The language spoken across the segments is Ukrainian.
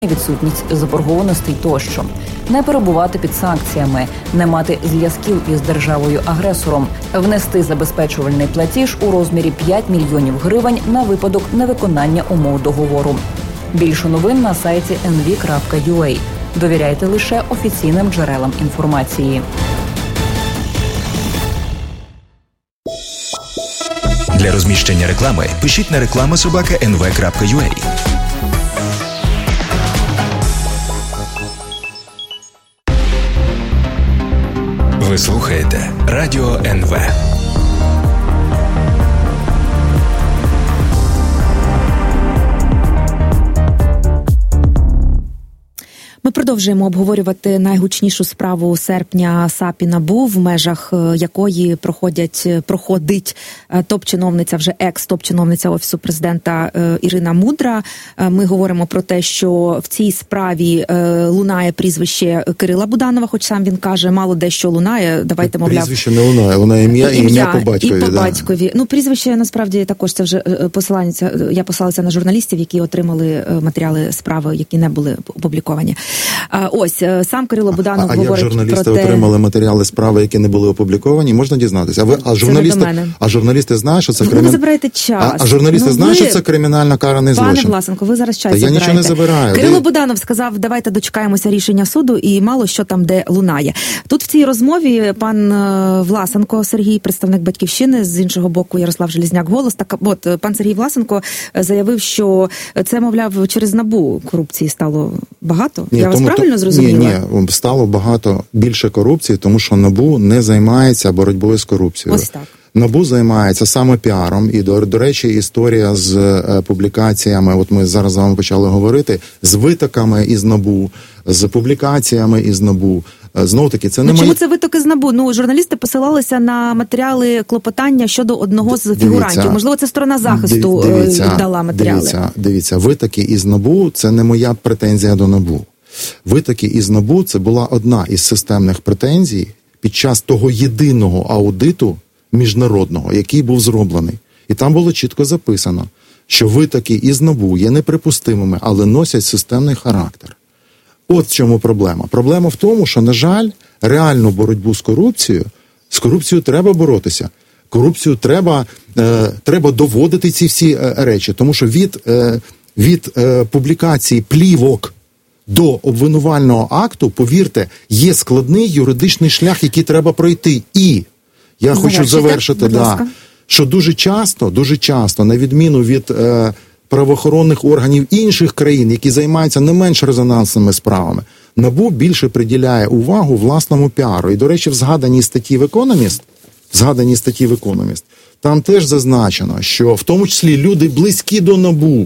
відсутність заборгованостей тощо, не перебувати під санкціями, не мати зв'язків із державою-агресором, внести забезпечувальний платіж у розмірі 5 мільйонів гривень на випадок невиконання умов договору. Більше новин на сайті nv.ua. Довіряйте лише офіційним джерелам інформації. Для розміщення реклами пишіть на reklama@nv.ua. Ви слухаєте Радіо НВ. Ми продовжуємо обговорювати найгучнішу справу серпня САП і НАБУ, в межах якої проходить топ-чиновниця, вже екс-топ-чиновниця Офісу президента Ірина Мудра. Ми говоримо про те, що в цій справі лунає прізвище Кирила Буданова, хоч сам він каже, мало дещо лунає. Давайте, мовляв... Прізвище не лунає, вона ім'я по батькові. І по батькові. Ну, прізвище, насправді, також це вже я посилалася на журналістів, які отримали матеріали справи, які не були опубліковані. Ось, сам Кирило Буданов говорить про те... А як журналісти отримали матеріали справи, які не були опубліковані, можна дізнатися. А журналісти знають, що це ви забираєте час. А журналісти знають, що це кримінально караний злочин. Пане Власенко, ви зараз час забираєте. Я нічого не забираю. Кирило Буданов сказав, давайте дочекаємося рішення суду, і мало що там, де лунає. Тут в цій розмові пан Власенко Сергій, представник «Батьківщини», з іншого боку Ярослав Железняк, «Голос». Так от, пан Сергій Власенко заявив, що це, мовляв, через НАБУ корупції стало багато. Я вас правильно зрозуміла? Ні, стало багато більше корупції, тому що НАБУ не займається боротьбою з корупцією. Ось так. НАБУ займається саме піаром, і, до речі, історія з публікаціями, от ми зараз з вами почали говорити, з витоками із НАБУ, з публікаціями із НАБУ. Знов-таки, це не чому це витоки з НАБУ? Ну, журналісти посилалися на матеріали клопотання щодо одного з фігурантів. Можливо, це сторона захисту дала матеріали. Дивіться, витоки із НАБУ – це не моя претензія до НАБУ. Витоки із НАБУ – це була одна із системних претензій під час того єдиного аудиту міжнародного, який був зроблений. І там було чітко записано, що витоки із НАБУ є неприпустимими, але носять системний характер. От в чому проблема. Проблема в тому, що, на жаль, реальну боротьбу з корупцією треба боротися. Корупцію треба доводити ці всі речі. Тому що від публікації плівок до обвинувального акту, повірте, є складний юридичний шлях, який треба пройти. І я хочу завершити, що дуже часто, на відміну від правоохоронних органів інших країн, які займаються не менш резонансними справами, НАБУ більше приділяє увагу власному піару. І, до речі, в згаданій статті в «Економіст», там теж зазначено, що в тому числі люди близькі до НАБУ,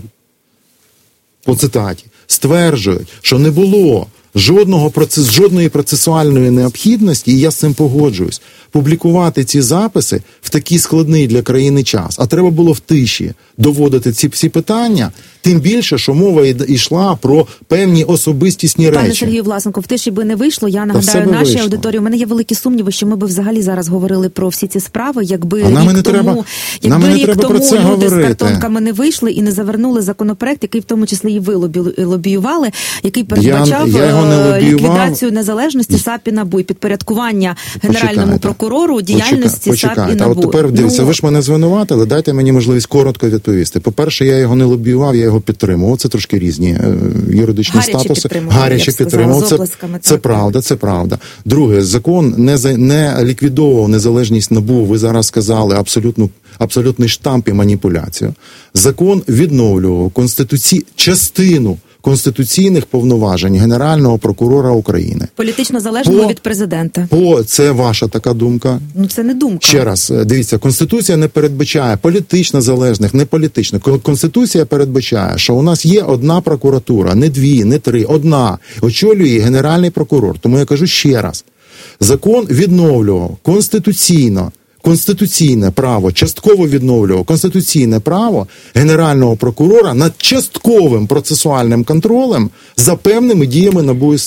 по цитаті, стверджують, що не було жодної процесуальної необхідності, і я з цим погоджуюсь, публікувати ці записи в такий складний для країни час. А треба було в тиші доводити ці всі питання, тим більше, що мова йшла про певні особистісні речі. Пане Сергію Власенко, в тиші би не вийшло. Я нагадаю нашій аудиторії, у мене є великі сумніви, що ми би взагалі зараз говорили про всі ці справи, якби рік тому люди з картонками не вийшли і не завернули законопроект, який в тому числі і ви лобіювали, який передбачав ліквідацію незалежності САП і НАБУ і підпорядкування Генеральному прокурору діяльності САП і НАБУ. А от тепер, дивіться, ви ж мене звинуватили, дайте мені можливість коротко відповісти. По-перше, я його не лобіював, я його підтримував. Це трошки різні юридичні статуси. Гаряче підтримував. Це правда. Друге, закон не ліквідовував незалежність НАБУ, ви зараз сказали, абсолютний штамп і маніпуляцію. Закон відновлював частину конституційних повноважень Генерального прокурора України. Політично залежного від президента. Це ваша така думка? Ну, це не думка. Ще раз, дивіться, Конституція не передбачає політично залежних, не політично. Конституція передбачає, що у нас є одна прокуратура, не дві, не три, одна. Очолює Генеральний прокурор. Тому я кажу ще раз. Закон відновлював конституційне право, частково відновлював конституційне право Генерального прокурора над частковим процесуальним контролем за певними діями НАБУ і САП.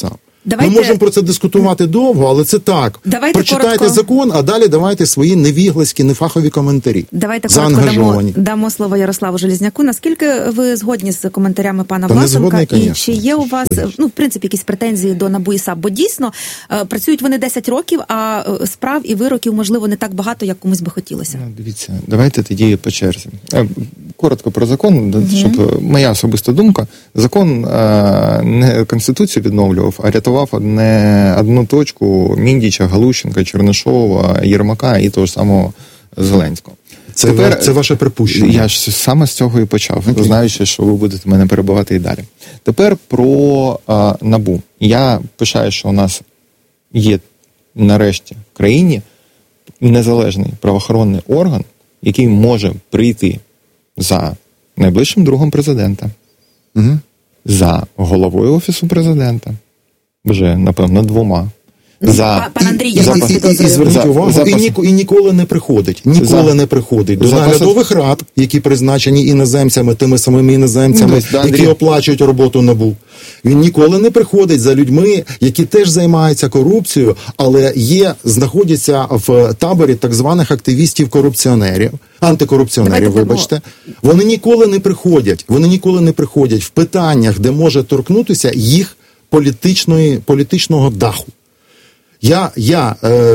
Ми можемо про це дискутувати довго, але це так. Прочитайте закон, а далі давайте свої невіглаські, нефахові коментарі. Давайте коротко дамо слово Ярославу Железняку. Наскільки ви згодні з коментарями пана Власенка? І чи є у вас, в принципі, якісь претензії до НАБУ і САП? Бо дійсно, працюють вони 10 років, а справ і вироків, можливо, не так багато, як комусь би хотілося. Дивіться, давайте тоді по черзі. Коротко про закон, щоб моя особиста думка. Закон не Конституцію відновлював, а рятував одну точку Міндіча, Галущенка, Чернишова, Єрмака і того ж самого Зеленського. Це ваше припущення. Я ж саме з цього і почав, знаючи, що ви будете мене перебивати і далі. Тепер про НАБУ. Я пишаю, що у нас є нарешті в країні незалежний правоохоронний орган, який може прийти за найближчим другом президента, за головою Офісу президента, вже, напевно, 2. Пан Андрій, і зверніть увагу, і ніколи не приходить. Не приходить до наглядових рад, які призначені іноземцями, тими самими іноземцями, які оплачують роботу НАБУ. Він ніколи не приходить за людьми, які теж займаються корупцією, але знаходяться в таборі так званих активістів-корупціонерів, антикорупціонерів, вибачте. Вони ніколи не приходять в питаннях, де може торкнутися їх політичного даху. Я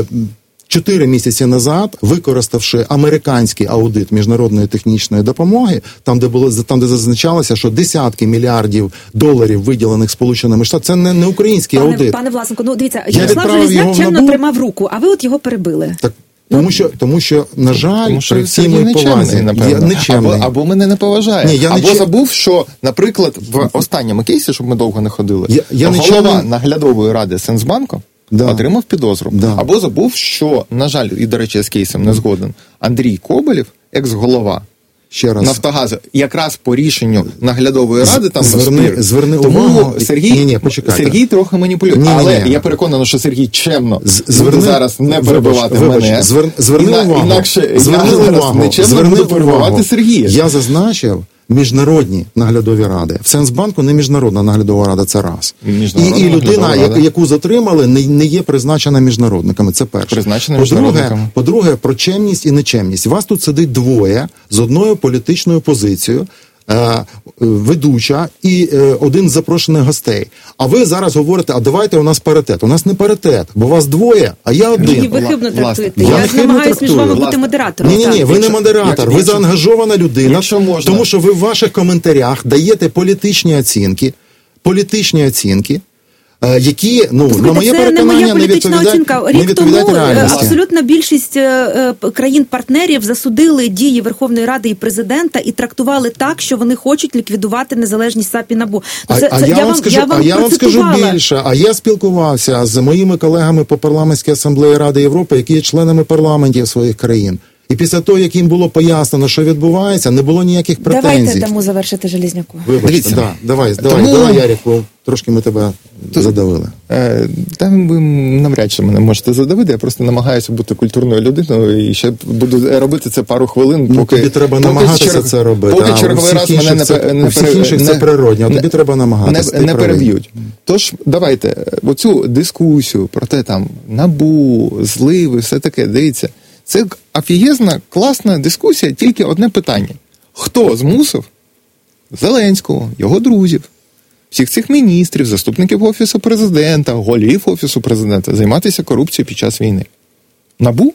4 місяці назад, використавши американський аудит міжнародної технічної допомоги, там, де зазначалося, що десятки мільярдів доларів, виділених Сполученими Штатами, це не український аудит. Пане Власенко, дивіться, Ярослав Железняк чемно тримав руку, а ви от його перебили. Так, тому що, на жаль, при всій моїй повазі, нечемний. Або мене не поважає. Або забув, що, наприклад, в останньому кейсі, щоб ми довго не ходили, голова наглядової ради Сенсбанку отримав підозру. Або забув, що, на жаль, і, до речі, з кейсом не згоден, Андрій Коболєв, екс-голова Нафтогазу, якраз по рішенню наглядової ради там зверни увагу. Сергій трохи маніпулює. Але я переконаний, що Сергій чемно зараз не перебивати мене. Інакше я зараз нечемно буду перебивати Сергія. Я зазначив міжнародні наглядові ради. В Сенсбанку не міжнародна наглядова рада, це раз. І людина, яку затримали, не є призначена міжнародниками, це перше. По-друге, про чемність і нечемність. Вас тут сидить 2 з одною політичною позицією, ведуча і один з запрошених гостей. А ви зараз говорите, а давайте у нас паритет. У нас не паритет, бо вас 2, а я 1. Ви хибно трактуєте. Я намагаюся між вами бути модератором. Ні, ви не модератор, ви заангажована людина, тому що ви в ваших коментарях даєте політичні оцінки, які, на моє переконання, не відповідають реальності. Абсолютна більшість країн-партнерів засудили дії Верховної Ради і президента і трактували так, що вони хочуть ліквідувати незалежність САП і НАБУ. Я вам скажу більше. А я спілкувався з моїми колегами по парламентській асамблеї Ради Європи, які є членами парламентів своїх країн. І після того, як їм було пояснено, що відбувається, не було ніяких претензій. Давайте дамо завершити Железняку. Вибачте, давай, Ярик, трошки ми тебе задавили. Там ви навряд чи мене можете задавити, я просто намагаюся бути культурною людиною і ще буду робити це пару хвилин, поки... Тобі треба намагатися це робити, поки черговий раз мене у всіх інших це природньо, а тобі треба намагатися. Не переб'ють. Тож, давайте, оцю дискусію про те, там, НАБУ, зливи, все таке, дивіться, це офігезна, класна дискусія, тільки одне питання. Хто змусив Зеленського, його друзів, всіх цих міністрів, заступників Офісу президента, голів Офісу президента займатися корупцією під час війни? НАБУ?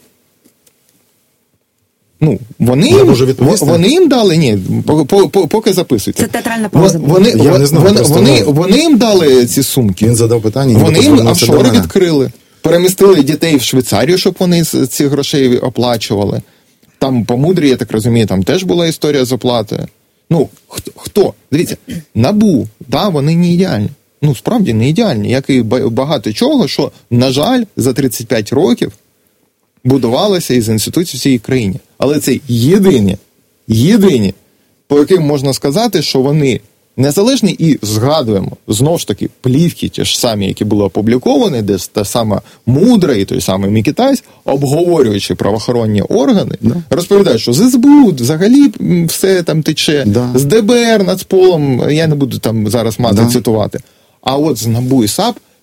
Вони їм дали, поки записуйте. Це театральна пауза. Вони їм дали ці сумки. Він задав питання. Вони їм офшори відкрили. Перемістили дітей в Швейцарію, щоб вони з цих грошей оплачували. Там по Мудрі, я так розумію, там теж була історія з оплатою. Хто? Дивіться, НАБУ, вони не ідеальні. Справді не ідеальні, як і багато чого, що, на жаль, за 35 років будувалося із інституцій в цій країні. Але це єдині, по яким можна сказати, що вони незалежні, і згадуємо, знову ж таки, плівки ті ж самі, які були опубліковані, де та сама Мудра і той самий Мікітась, обговорюючи правоохоронні органи, розповідають, що з СБУ взагалі все там тече, з ДБР, Нацполом, я не буду там зараз цитувати. А от з НАБУ і САП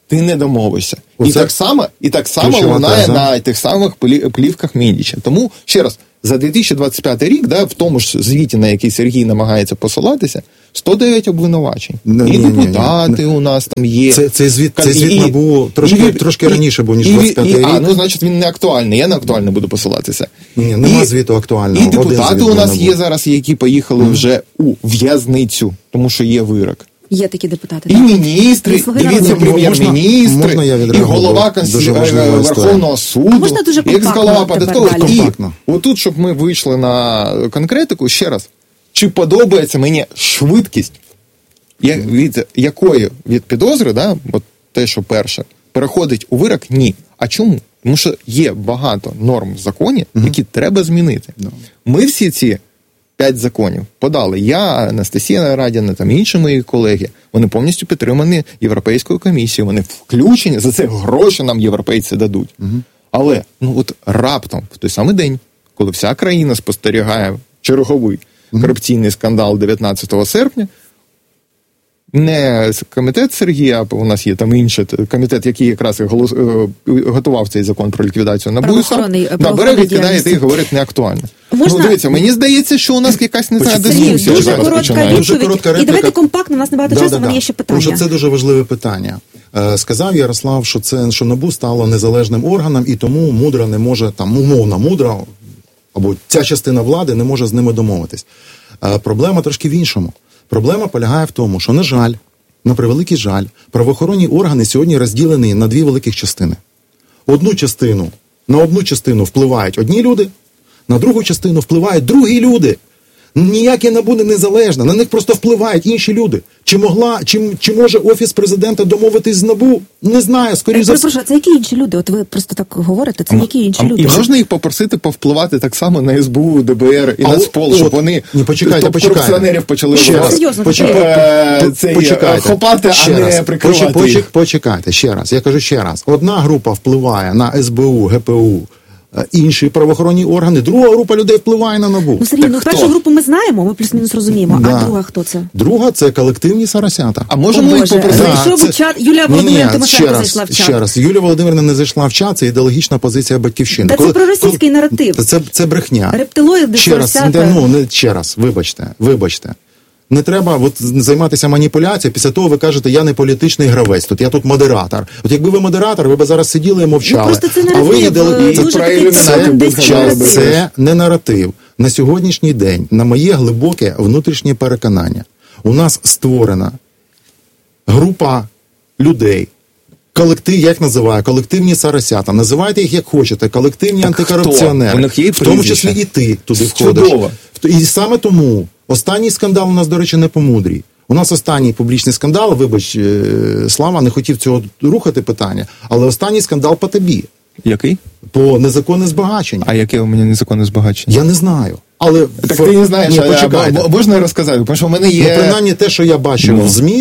ти не домовишся. Оце І так само лунає на тих самих плівках Міндіча. Тому, ще раз, за 2025 рік, в тому ж звіті, на який Сергій намагається посилатися, 109 обвинувачень. Депутати у нас там є. Цей звіт НАБУ трошки раніше був, ніж 25 рік. Значить, він не актуальний. Я на актуальний буду посилатися. Ні, нема звіту актуального. І депутати у нас є зараз, які поїхали вже у в'язницю, тому що є вирок. Є такі депутати. І міністри, і віце-прем'єр-міністри, і голова Верховного суду, і екс-голова податкової. І отут, щоб ми вийшли на конкретику, ще раз, чи подобається мені швидкість, від якої від підозри, от те, що перше, переходить у вирок? Ні. А чому? Тому що є багато норм в законі, які треба змінити. Ми всі ці 5 законів подали. Я, Анастасія Радіна, там інші мої колеги, вони повністю підтримані Європейською комісією, вони включені, за це гроші нам європейці дадуть. Але, раптом, в той самий день, коли вся країна спостерігає черговий корупційний скандал 19 серпня, не комітет Сергія, у нас є там інший комітет, який якраз готував цей закон про ліквідацію НАБУ, бере, відкидає і говорить неактуально. Дивіться, мені здається, що у нас якась не знаю дискусія зараз починається. Дуже коротка відповідь. І давайте компактно, у нас небагато часу, в мене є ще питання. Тому що це дуже важливе питання. Сказав Ярослав, що НАБУ стало незалежним органом, і тому мудра не може, умовна мудра, або ця частина влади не може з ними домовитись. Проблема трошки в іншому. Проблема полягає в тому, що, на превеликий жаль, правоохоронні органи сьогодні розділені на 2 великих частини. На одну частину впливають одні люди, на другу частину впливають другі люди. Ніяке НАБУ не незалежне, на них просто впливають інші люди. Чи може Офіс Президента домовитись з НАБУ? Не знаю, скоріше за все. Це які інші люди? От ви просто так говорите, це які інші люди? І можна їх попросити повпливати так само на СБУ, ДБР і Нацпол, щоб вони корупціонерів почали хопати, а не прикривати їх. Почекайте, ще раз. Я кажу ще раз. Одна група впливає на СБУ, ГПУ, інші правоохоронні органи, друга група людей впливає на НАБУ. Сергій, першу групу ми знаємо, ми плюс-мінус розуміємо, а друга хто це? Друга – це колективні сарасята. А можемо їх попросити? Юлія Володимирівна Тимошенко зайшла в чат. Ще раз, Юлія Володимирівна не зайшла в чат, це ідеологічна позиція Батьківщини. Це проросійський наратив. Це брехня. Рептилоїди, сарасята. Ще раз, вибачте. Не треба займатися маніпуляцією, після того ви кажете, я не політичний гравець, я тут модератор. От якби ви модератор, ви б зараз сиділи і мовчали. Це не наратив. На сьогоднішній день, на моє глибоке внутрішнє переконання, у нас створена група людей, як називаю, колективні сарасята, називайте їх як хочете, колективні антикорупціонери, в тому числі і ти туди входиш. І саме тому останній скандал у нас, до речі, не по мудрій. У нас останній публічний скандал, вибач, Слава, не хотів цього рухати питання, але останній скандал по тобі. Який? По незаконне збагачення. А яке у мене незаконне збагачення? Я не знаю. Але так ти не знаєш, можна розказати, тому що в мене є... принаймні те, що я бачив в ЗМІ,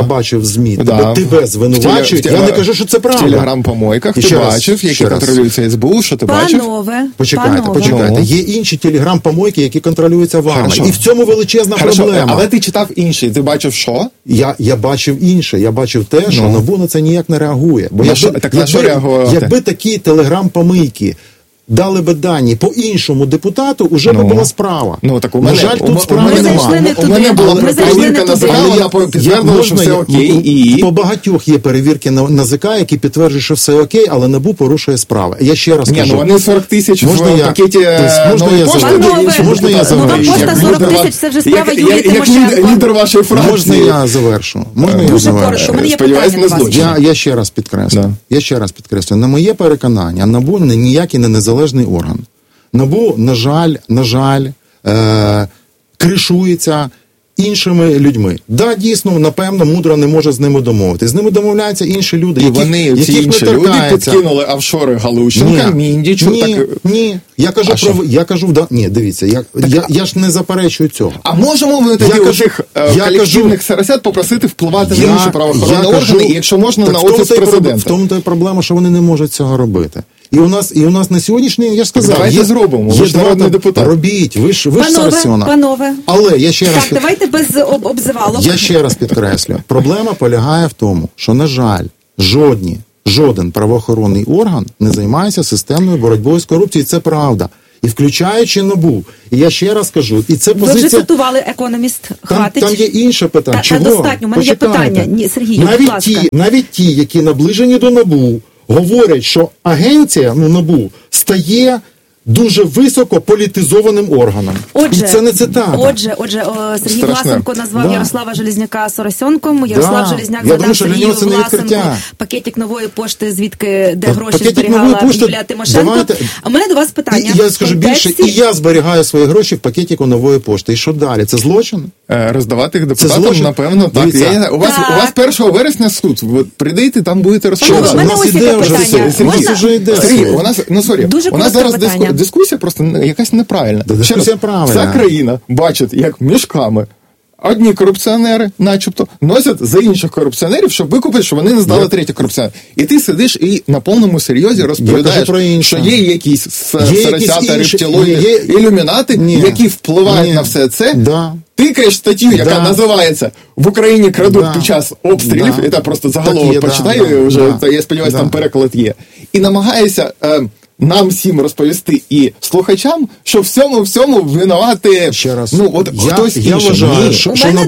тебе звинувачують, я не кажу, що це правда. В телеграм-помойках ти бачив, які контролюються СБУ, що ти бачив? Почекайте. Є інші телеграм-помойки, які контролюються вами. І в цьому величезна проблема. Але ти читав інший, ти бачив що? Я бачив інше, я бачив те, що НАБУ на це ніяк не реагує. Бо якби такі телеграм-помийки дали би дані по іншому депутату, уже би була справа. На жаль, тут справи немає. У мене була перевірка НАЗК, вона підтвердила, що все окей. І по багатьох є перевірки на НАЗК, які підтверджують, що все окей, але НАБУ порушує справи. Я ще раз кажу. Вони 40 тисяч в пакеті нової пошти. Можна я завершу? Пошта 40 тисяч, це вже справа Юлії Тимошенко. Як лідер вашої фракції. Можна я завершу? Дуже коротко, у мене є питання до вас. Я ще раз підкреслю. На моє переконання, НАБУ ніякий не незалежний орган. НАБУ, на жаль, кришується іншими людьми. Да, дійсно, напевно, мудро не може з ними домовитися. З ними домовляються інші люди, і вони, ці інші люди, підкинули офшори Галущенка, Міндічу. Ні. Ні, дивіться, я ж не заперечую цього. А можемо ми тоді у цих колективних сарасят попросити впливати на інші правоохоронні органи, і якщо можна, на Офіс Президента? В тому то й проблема, що вони не можуть цього робити. І у нас на сьогоднішній, я ж сказав, давайте зробимо, ви ж народний депутат. Робіть, ви ж Сарасьона. Панове. Але я ще раз... Так, давайте без обзивалок. Я ще раз підкреслю. Проблема полягає в тому, що, на жаль, жоден правоохоронний орган не займається системною боротьбою з корупцією. Це правда. І включаючи НАБУ. І я ще раз кажу, і це позиція... Ви вже цитували економіст, хватить. Там є інше питання. Чого? Достатньо, у мене є питання. Ні, Сергій, будь ласка. Навіть ті, які наближені до НАБУ, говорять, що агенція, НАБУ, стає дуже високо політизованим органом. І це не цитата. Отже, Сергій Власенко назвав Ярослава Железняка соросенком, Ярослав Железняк задав Сергію Власенку пакетик нової пошти, де гроші зберігала Юлія Тимошенко. А в мене до вас питання. Я скажу більше, і я зберігаю свої гроші в пакетику нової пошти. І що далі? Це злочин? Роздавати їх депутатам, напевно, так. У вас 1 вересня суд. Прийдете, там будете розповідати. У мене ось яке питання. Сергій, у нас зараз дискусія просто якась неправильна. Дискусія правильна. Вся країна бачить, як міжками одні корупціонери, начебто, носять за інших корупціонерів, щоб викупити, що вони не здали третій корупціонер. І ти сидиш і на повному серйозі розповідаєш, що є якісь соросята, рептилоїди, ілюмінати, які впливають на все це. Тикаєш статтю, яка називається «В Україні крадуть під час обстрілів», і так просто заголовок почитаю, я сподіваюся, там переклад є, і намагаєшся нам всім розповісти і слухачам, що всьому винувати. Ще раз. Хтось інший. Я вважаю, що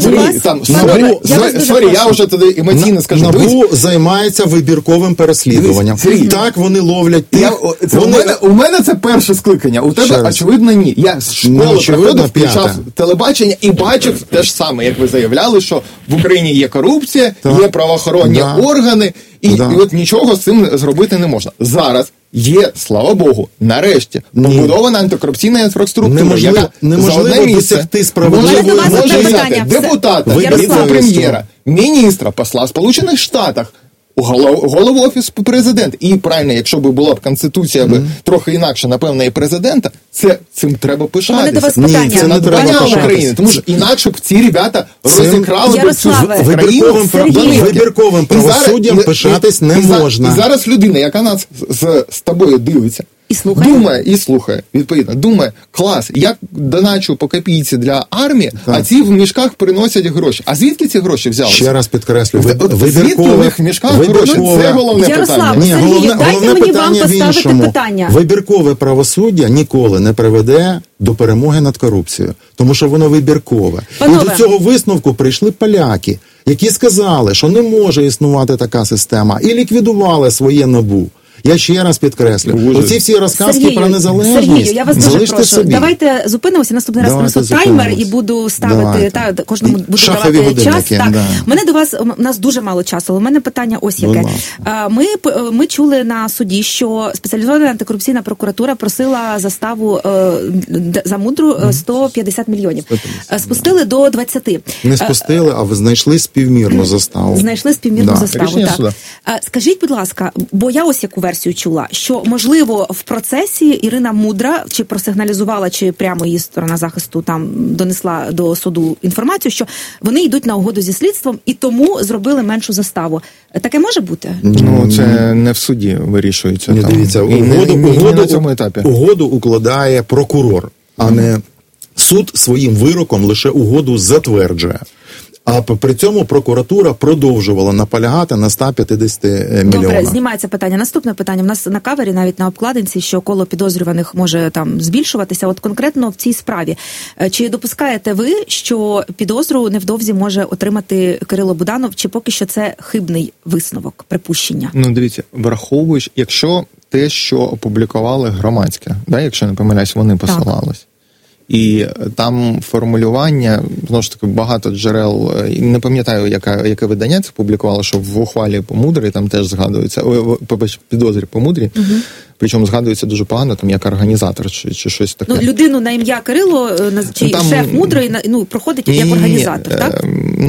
НАБУ, я вже тоді емоційно скажу. НАБУ займається вибірковим переслідуванням. Так вони ловлять тих. У мене це перше скликання, у тебе, очевидно, ні. Я з школи приходив, включав телебачення і бачив те ж саме, як ви заявляли, що в Україні є корупція, є правоохоронні органи, і от нічого з цим зробити не можна. Зараз є, слава Богу, нарешті побудована антикорупційна інфраструктура, яка за одне місце може взяти депутата, віце-прем'єра, міністра, посла в Сполучених Штатах, голову Офісу Президента. І правильно, якщо б була б Конституція трохи інакше, напевно, і президента, цим треба пишатися. Це надбання України, тому що інакше б ці ребята розікрали б цю країну. Вибірковим правосуддям пишатись не можна. І зараз людина, яка нас з тобою дивиться, слухає, відповідно, думає, клас, я доначу по копійці для армії, а ці в мішках приносять гроші. А звідки ці гроші взялися? Ще раз підкреслю, звідки в них в мішках гроші? Це головне питання. Головне питання в іншому. Вибіркове правосуддя ніколи не приведе до перемоги над корупцією, тому що воно вибіркове. І до цього висновку прийшли поляки, які сказали, що не може існувати така система, і ліквідували своє НАБУ. Я ще раз підкреслю. Оці всі розказки про незалежність. Сергію, я вас дуже прошу. Собі. Давайте зупинимося, наступний раз принесу таймер і буду ставити, кожному буду давати час. Так. Мене до вас, у нас дуже мало часу, але у мене питання ось яке. Ми чули на суді, що спеціалізована антикорупційна прокуратура просила заставу за Мудру 150 мільйонів. Спустили до 20. Не спустили, а знайшли співмірну заставу. Знайшли співмірну заставу, так. Скажіть, будь ласка, бо я ось яку версію чула, що, можливо, в процесі Ірина Мудра чи просигналізувала, чи прямо її сторона захисту там донесла до суду інформацію, що вони йдуть на угоду зі слідством і тому зробили меншу заставу. Таке може бути? Це не в суді вирішується. Дивіться, на цьому етапі. Угоду укладає прокурор, а не суд своїм вироком лише угоду затверджує. А при цьому прокуратура продовжувала наполягати на 150 мільйонах. Добре, знімається питання. Наступне питання. У нас на кавері, навіть на обкладинці, що коло підозрюваних може там збільшуватися. От конкретно в цій справі. Чи допускаєте ви, що підозру невдовзі може отримати Кирило Буданов, чи поки що це хибний висновок, припущення? Дивіться, враховуючи, якщо те, що опублікували громадське, якщо не помиляюсь, вони посилались. І там формулювання, знову ж таки, багато джерел, не пам'ятаю, яке видання це публікувало, що в ухвалі по Мудрій там теж згадується, підозрі по Мудрій, причому згадується дуже погано, там як організатор чи щось таке. Людину на ім'я Кирило, чи там, шеф Мудрої, проходить як організатор, так?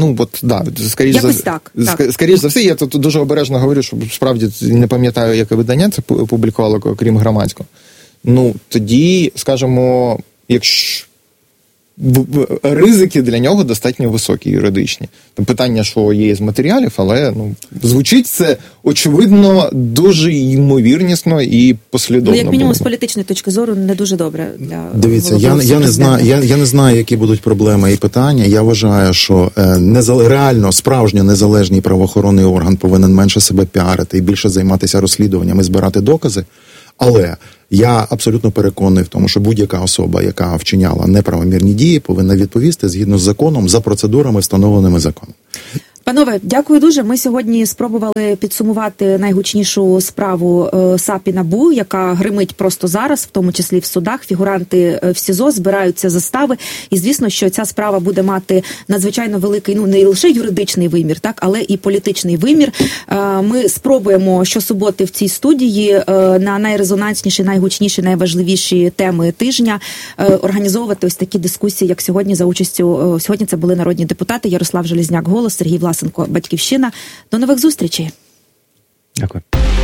Скоріше за все, я тут дуже обережно говорю, що справді не пам'ятаю, яке видання це публікувало, крім громадського. Тоді, скажімо, якщо ризики для нього достатньо високі, юридичні. Питання, що є з матеріалів, але звучить це, очевидно, дуже ймовірнісно і послідовно. Як мінімум, з політичної точки зору, не дуже добре для... Дивіться, я не знаю, які будуть проблеми і питання. Я вважаю, що реально справжньо незалежний правоохоронний орган повинен менше себе піарити і більше займатися розслідуваннями, збирати докази. Але я абсолютно переконаний в тому, що будь-яка особа, яка вчиняла неправомірні дії, повинна відповісти згідно з законом, за процедурами, встановленими законом. Панове, дякую дуже. Ми сьогодні спробували підсумувати найгучнішу справу САП і НАБУ, яка гримить просто зараз, в тому числі в судах. Фігуранти в СІЗО, збираються застави. І, звісно, що ця справа буде мати надзвичайно великий, не лише юридичний вимір, так, але і політичний вимір. Ми спробуємо щосуботи в цій студії на найрезонансніші, найгучніші, найважливіші теми тижня організовувати ось такі дискусії, як сьогодні, за участю. Сьогодні це були народні депутати Ярослав Железняк, «Голос», Сергій Власенко, «Батьківщина». До нових зустрічей. Дякую.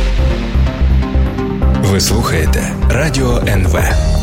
Ви слухаєте Радіо НВ.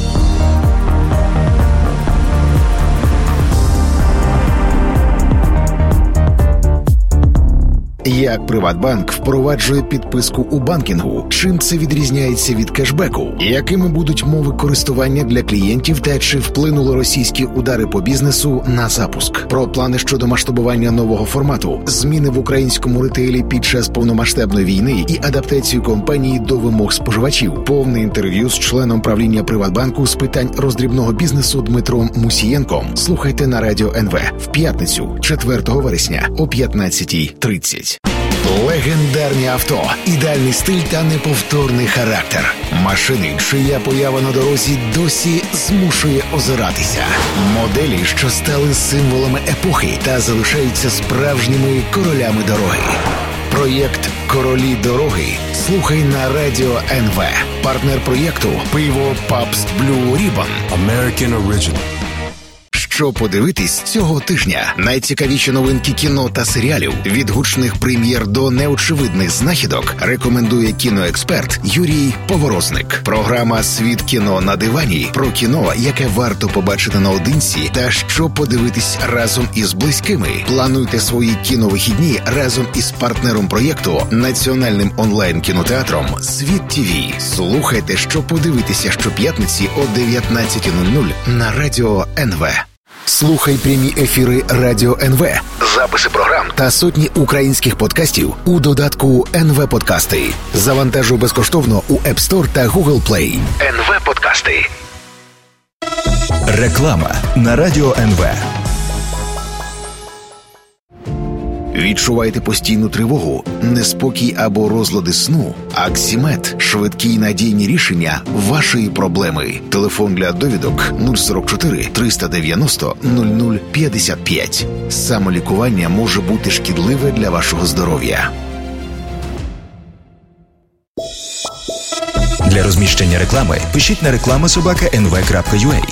Як Приватбанк впроваджує підписку у банкінгу? Чим це відрізняється від кешбеку? Якими будуть мови користування для клієнтів та чи вплинули російські удари по бізнесу на запуск? Про плани щодо масштабування нового формату, зміни в українському ретейлі під час повномасштабної війни і адаптацію компанії до вимог споживачів. Повне інтерв'ю з членом правління Приватбанку з питань роздрібного бізнесу Дмитром Мусієнком. Слухайте на Радіо НВ в п'ятницю, 4 вересня о 15:30. Легендарні авто, ідеальний стиль та неповторний характер. Машини, чия поява на дорозі досі змушує озиратися. Моделі, що стали символами епохи та залишаються справжніми королями дороги. Проєкт «Королі дороги» слухай на Радіо НВ. Партнер проєкту – пиво Pabst Blue Ribbon. American Original. Що подивитись цього тижня? Найцікавіші новинки кіно та серіалів, від гучних прем'єр до неочевидних знахідок, рекомендує кіноексперт Юрій Поворозник. Програма «Світ кіно на дивані» про кіно, яке варто побачити наодинці та що подивитись разом із близькими. Плануйте свої кіновихідні разом із партнером проєкту, національним онлайн-кінотеатром «Світ ТВ». Слухайте, що подивитися щоп'ятниці о 19:00 на Радіо НВ. Слухай прямі ефіри Радіо НВ, записи програм та сотні українських подкастів у додатку НВ Подкасти. Завантажуй безкоштовно у App Store та Google Play. НВ Подкасти. Реклама на Радіо НВ. Відчуваєте постійну тривогу, неспокій або розлади сну? Аксімед – швидкі й надійні рішення вашої проблеми. Телефон для довідок 044 390 0055. Самолікування може бути шкідливе для вашого здоров'я. Для розміщення реклами пишіть на reklama@nv.ua.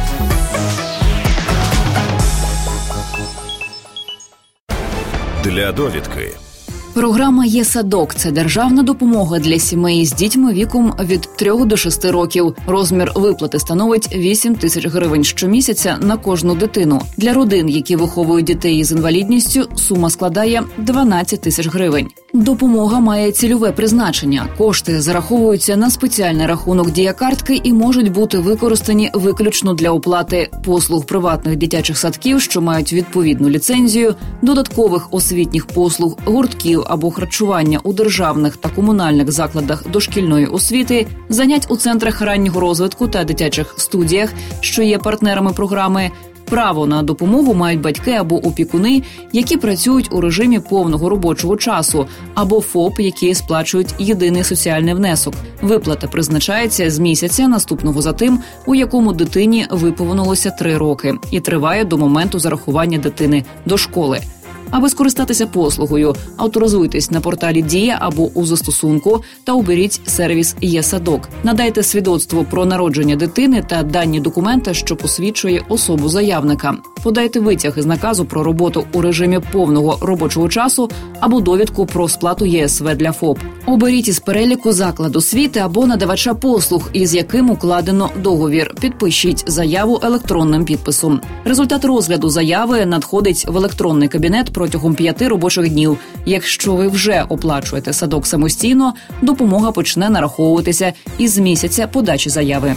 Для довідки. Програма «Є-садок» – це державна допомога для сімей з дітьми віком від 3 до 6 років. Розмір виплати становить 8 тисяч гривень щомісяця на кожну дитину. Для родин, які виховують дітей із інвалідністю, сума складає 12 тисяч гривень. Допомога має цільове призначення. Кошти зараховуються на спеціальний рахунок дія-картки і можуть бути використані виключно для оплати послуг приватних дитячих садків, що мають відповідну ліцензію, додаткових освітніх послуг, гуртків або харчування у державних та комунальних закладах дошкільної освіти, занять у центрах раннього розвитку та дитячих студіях, що є партнерами програми. Право на допомогу мають батьки або опікуни, які працюють у режимі повного робочого часу, або ФОП, які сплачують єдиний соціальний внесок. Виплата призначається з місяця, наступного за тим, у якому дитині виповнилося 3 роки, і триває до моменту зарахування дитини до школи. Аби скористатися послугою, авторизуйтесь на порталі «Дія» або у застосунку та оберіть сервіс «Є-садок». Надайте свідоцтво про народження дитини та дані документа, що посвідчує особу заявника. Подайте витяг із наказу про роботу у режимі повного робочого часу або довідку про сплату ЄСВ для ФОП. Оберіть із переліку заклад освіти або надавача послуг, із яким укладено договір. Підпишіть заяву електронним підписом. Результат розгляду заяви надходить в електронний кабінет протягом 5 робочих днів. Якщо ви вже оплачуєте садок самостійно, допомога почне нараховуватися із місяця подачі заяви.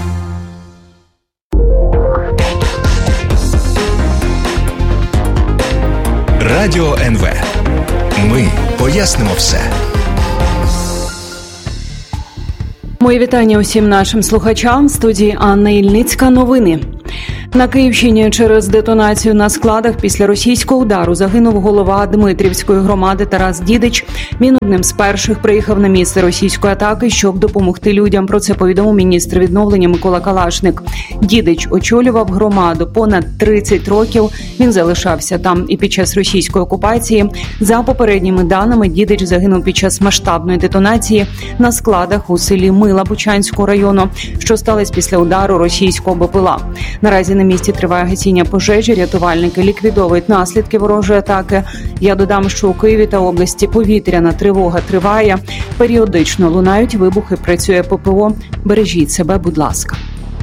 Радіо НВ. Ми пояснимо все. Мої вітання усім нашим слухачам. В студії Анна Ільницька. Новини. На Київщині через детонацію на складах після російського удару загинув голова Дмитрівської громади Тарас Дідич. Він одним з перших приїхав на місце російської атаки, щоб допомогти людям. Про це повідомив міністр відновлення Микола Калашник. Дідич очолював громаду понад 30 років. Він залишався там і під час російської окупації. За попередніми даними, Дідич загинув під час масштабної детонації на складах у селі Мила Бучанського району, що сталося після удару російського БПЛА. Наразі на місці триває гасіння пожежі, рятувальники ліквідовують наслідки ворожої атаки. Я додам, що у Києві та області повітряна тривога триває. Періодично лунають вибухи, працює ППО. Бережіть себе, будь ласка.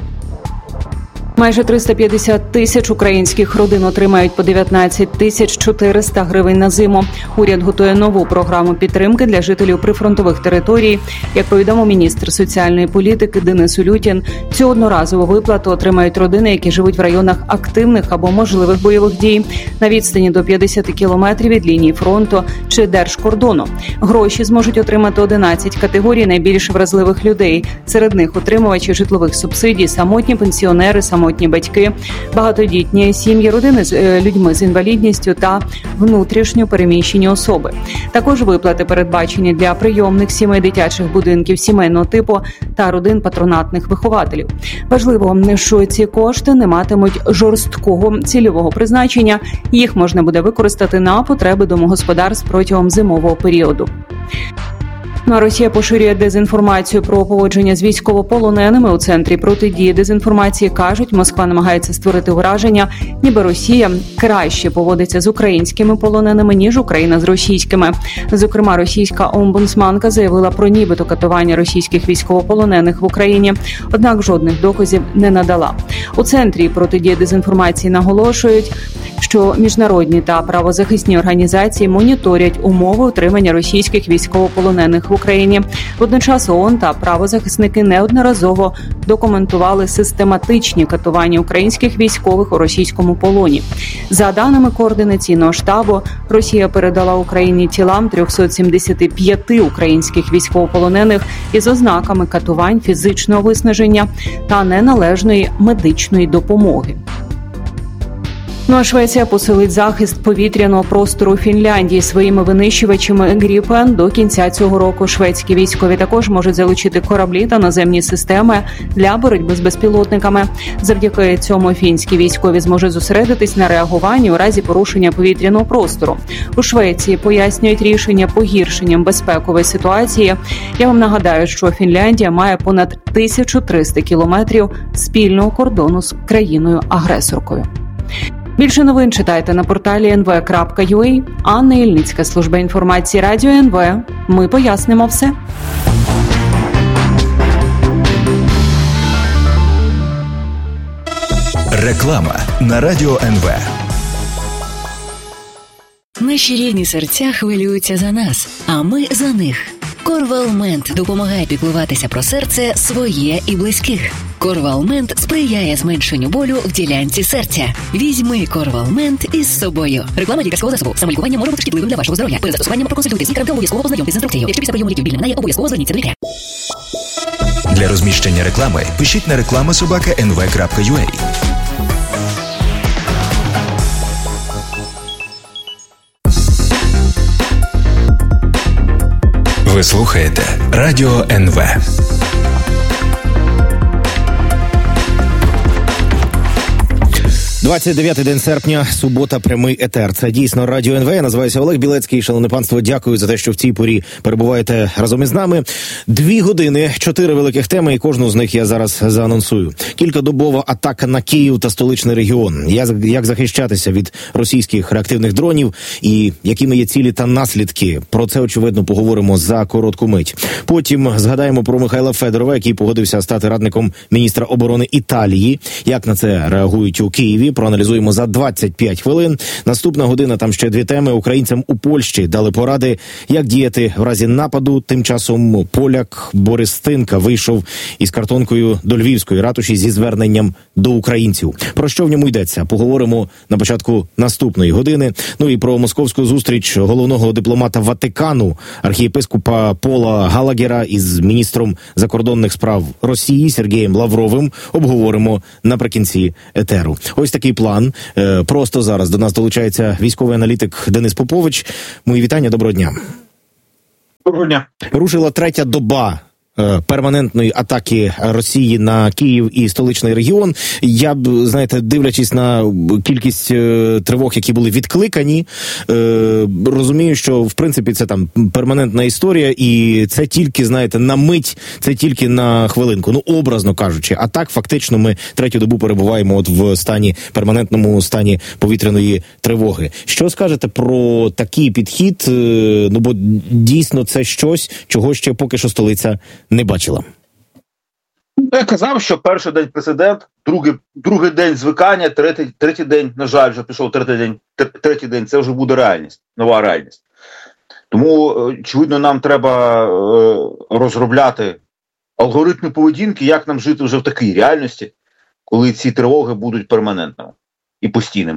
Майже 350 тисяч українських родин отримають по 19 тисяч 400 гривень на зиму. Уряд готує нову програму підтримки для жителів прифронтових територій. Як повідомив міністр соціальної політики Денис Улютін, цю одноразову виплату отримають родини, які живуть в районах активних або можливих бойових дій, на відстані до 50 кілометрів від лінії фронту чи держкордону. Гроші зможуть отримати 11 категорій найбільш вразливих людей. Серед них отримувачі житлових субсидій, самотні пенсіонери, самотні батьки, багатодітні сім'ї, родини з людьми з інвалідністю та внутрішньо переміщені особи. Також виплати передбачені для прийомних сімей, дитячих будинків сімейного типу та родин патронатних вихователів. Важливо, що ці кошти не матимуть жорсткого цільового призначення. Їх можна буде використати на потреби домогосподарств протягом зимового періоду. Ну а Росія поширює дезінформацію про поводження з військовополоненими. У Центрі протидії дезінформації кажуть, Москва намагається створити враження, ніби Росія краще поводиться з українськими полоненими, ніж Україна з російськими. Зокрема, російська омбудсманка заявила про нібито катування російських військовополонених в Україні, однак жодних доказів не надала. У Центрі протидії дезінформації наголошують, що міжнародні та правозахисні організації моніторять умови утримання російських військовополонених в Україні. Водночас ООН та правозахисники неодноразово документували систематичні катування українських військових у російському полоні. За даними координаційного штабу, Росія передала Україні тілам 375 українських військовополонених із ознаками катувань, фізичного виснаження та неналежної медичної допомоги. Ну а Швеція посилить захист повітряного простору Фінляндії своїми винищувачами Гріпен до кінця цього року. Шведські військові також можуть залучити кораблі та наземні системи для боротьби з безпілотниками. Завдяки цьому фінські військові зможуть зосередитись на реагуванні у разі порушення повітряного простору. У Швеції пояснюють рішення погіршенням безпекової ситуації. Я вам нагадаю, що Фінляндія має понад 1300 кілометрів спільного кордону з країною-агресоркою. Більше новин читайте на порталі nv.ua. Анна Ільницька, служба інформації Радіо НВ. Ми пояснимо все. Реклама на Радіо НВ. Наші рідні серця хвилюються за нас, а ми за них. Корвалмент допомагає піклуватися про серце своє і близьких. Корвалмент сприяє зменшенню болю в ділянці серця. Візьми Корвалмент із собою. Реклама лікарського засобу. Самолікування може бути шкідливим для вашого здоров'я. Перед застосуванням проконсультуйтесь з лікарем та обов'язково познайомтесь з інструкцією. Якщо після прийому ліків біль не минає, обов'язково зверніться до лікаря. Для розміщення реклами пишіть на reklama@nv.ua. Ви слухаєте Радіо НВ. 29-й день серпня, субота, прямий етер. Це дійсно Радіо НВ. Я називаюся Олег Білецький. Шановне панство, дякую за те, що в цій порі перебуваєте разом із нами. 2 години, 4 великих теми, і кожну з них я зараз заанонсую. Кількадобова атака на Київ та столичний регіон. Як захищатися від російських реактивних дронів і якими є цілі та наслідки. Про це, очевидно, поговоримо за коротку мить. Потім згадаємо про Михайла Федорова, який погодився стати радником міністра оборони Італії. Як на це реагують у Києві? Проаналізуємо за 25 хвилин. Наступна година, там ще 2 теми. Українцям у Польщі дали поради, як діяти в разі нападу. Тим часом поляк Борис Стинка вийшов із картонкою до Львівської ратуші зі зверненням до українців. Про що в ньому йдеться? Поговоримо на початку наступної години. Ну і про московську зустріч головного дипломата Ватикану, архієпископа Пола Галагера із міністром закордонних справ Росії Сергієм Лавровим обговоримо наприкінці етеру. Ось такий план. Просто зараз до нас долучається військовий аналітик Денис Попович. Мої вітання, доброго дня. Доброго дня. Рушила 3-я доба перманентної атаки Росії на Київ і столичний регіон. Я б, знаєте, дивлячись на кількість тривог, які були відкликані, розумію, що, в принципі, це там перманентна історія, і це тільки, знаєте, на мить, це тільки на хвилинку, ну, образно кажучи. А так, фактично, ми 3-ю добу перебуваємо от в стані, перманентному стані повітряної тривоги. Що скажете про такий підхід? Ну, бо дійсно це щось, чого ще поки що столиця не бачила. Я казав, що перший день президент, другий день звикання, третій день, на жаль, вже пішов третій день, це вже буде реальність, нова реальність. Тому, очевидно, нам треба розробляти алгоритми поведінки, як нам жити вже в такій реальності, коли ці тривоги будуть перманентними і постійними.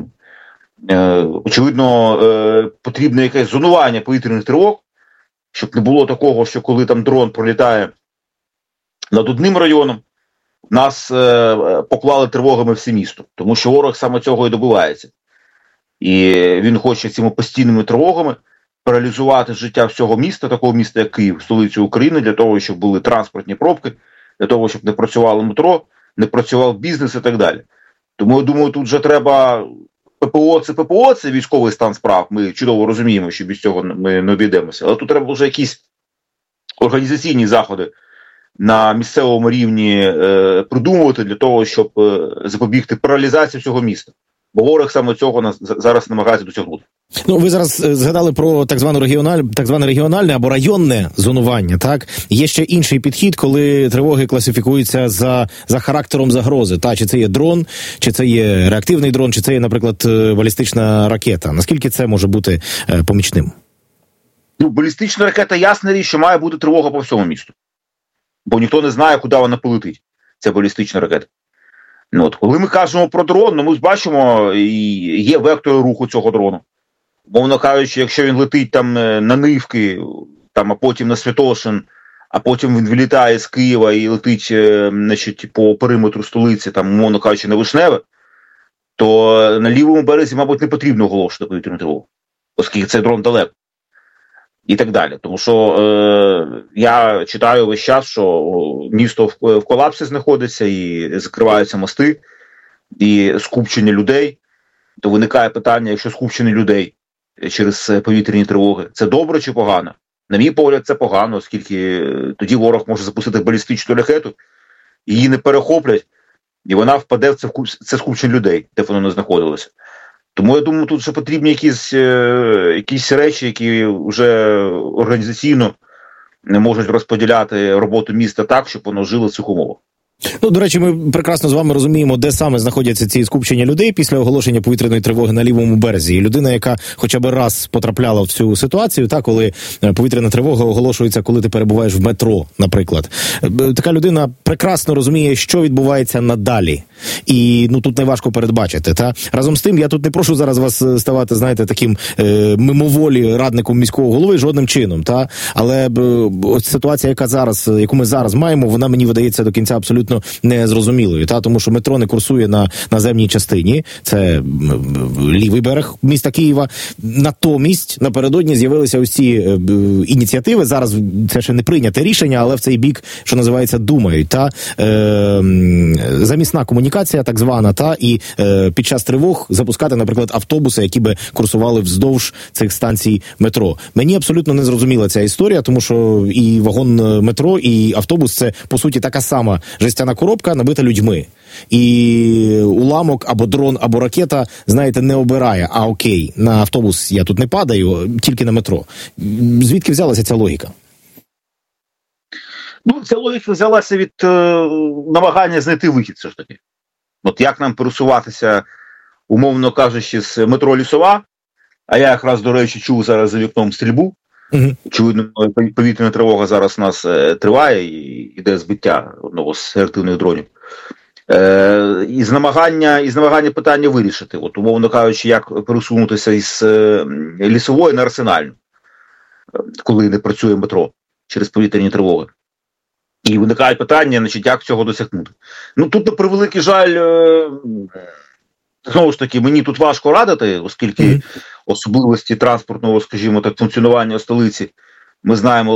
Очевидно, потрібне якесь зонування повітряних тривог, щоб не було такого, що коли там дрон пролітає над одним районом, нас поклали тривогами все місто. Тому що ворог саме цього і добивається. І він хоче цими постійними тривогами паралізувати життя всього міста, такого міста, як Київ, столицю України, для того, щоб були транспортні пробки, для того, щоб не працювало метро, не працював бізнес і так далі. Тому, я думаю, тут вже треба... ППО – це військовий стан справ, ми чудово розуміємо, що без цього ми не обійдемося. Але тут треба вже якісь організаційні заходи на місцевому рівні придумувати для того, щоб запобігти паралізації всього міста. Бо ворог саме цього зараз намагається досягнути. Ну, ви зараз згадали про так зване регіональне або районне зонування, так? Є ще інший підхід, коли тривоги класифікуються за характером загрози. Чи це є дрон, чи це є реактивний дрон, чи це є, наприклад, балістична ракета. Наскільки це може бути помічним? Ну, балістична ракета, ясна річ, що має бути тривога по всьому місту. Бо ніхто не знає, куди вона полетить, ця балістична ракета. Ну, от, коли ми кажемо про дрон, ми бачимо, є вектори руху цього дрону. Мовно кажучи, якщо він летить там на Нивки, там, а потім на Святошин, а потім він вилітає з Києва і летить, значить, по периметру столиці, там, мовно кажучи, на Вишневе, то на лівому березі, мабуть, не потрібно оголошувати повітряну тривогу, оскільки цей дрон далеко. І так далі. Тому що я читаю весь час, що місто в колапсі знаходиться, і закриваються мости, і скупчення людей. То виникає питання, якщо скупчення людей через повітряні тривоги, це добре чи погано? На мій погляд, це погано, оскільки тоді ворог може запустити балістичну ракету, її не перехоплять, і вона впаде в це скупчення людей, де воно не знаходилося. Тому, я думаю, тут ще потрібні якісь речі, які вже організаційно не можуть розподіляти роботу міста так, щоб воно жило в цих умовах. Ну, до речі, ми прекрасно з вами розуміємо, де саме знаходяться ці скупчення людей після оголошення повітряної тривоги на лівому березі. І людина, яка хоча б раз потрапляла в цю ситуацію, коли повітряна тривога оголошується, коли ти перебуваєш в метро, наприклад. Така людина прекрасно розуміє, що відбувається надалі. І, тут найважко передбачити, Разом з тим, я тут не прошу зараз вас ставати, знаєте, таким мимоволі радником міського голови жодним чином, Але ось ситуація, яку ми зараз маємо, вона мені видається до кінця абсолютно абсолютно незрозумілою. Тому що метро не курсує на наземній частині, це лівий берег міста Києва. Натомість напередодні з'явилися ось ці ініціативи. Зараз це ще не прийняте рішення, але в цей бік, що називається, думають. Замісна комунікація, так звана, і під час тривог запускати, наприклад, автобуси, які би курсували вздовж цих станцій метро. Мені абсолютно не зрозуміла ця історія, тому що і вагон метро, і автобус – це, по суті, така сама жестяна коробка, набита людьми. І уламок, або дрон, або ракета, знаєте, не обирає. А окей, на автобус я тут не падаю, тільки на метро. Звідки взялася ця логіка? Ця логіка взялася від намагання знайти вихід все ж таки. От як нам пересуватися, умовно кажучи, з метро Лісова, а я якраз, до речі, чув зараз за вікном стрільбу. Очевидно, повітряна тривога зараз у нас триває і йде збиття одного з реактивних дронів. Із намагання питання вирішити. От, умовно кажучи, як пересунутися із Лісової на Арсенальну, коли не працює метро через повітряні тривоги. І виникають питання, як цього досягнути. Тут, на превеликий жаль, знову ж таки, мені тут важко радити, оскільки особливості транспортного, скажімо так, функціонування столиці ми знаємо